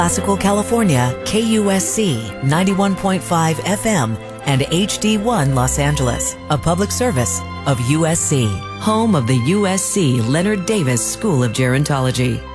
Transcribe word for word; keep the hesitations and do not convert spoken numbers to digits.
Classical California, K U S C ninety-one point five F M, and H D one Los Angeles, a public service of U S C, home of the U S C Leonard Davis School of Gerontology.